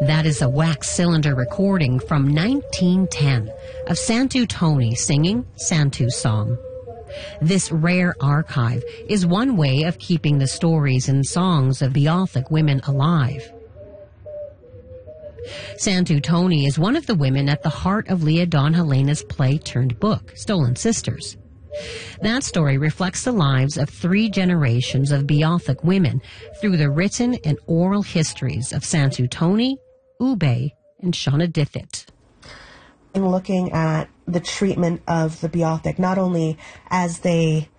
That is a wax cylinder recording from 1910 of Santu Tony singing Santu's song. This rare archive is one way of keeping the stories and songs of Beothuk women alive. Santu Tony is one of the women at the heart of Leah Dawn Helena's play-turned-book, Stolen Sisters. That story reflects the lives of 3 generations of Beothuk women through the written and oral histories of Santu Tony, Ube, and Shaunadithit. In looking at the treatment of the Beothuk, not only as they